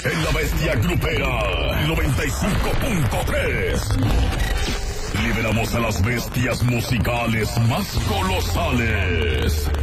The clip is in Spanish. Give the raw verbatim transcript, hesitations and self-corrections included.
en la bestia grupera noventa y cinco punto tres. Liberamos a las bestias musicales más colosales.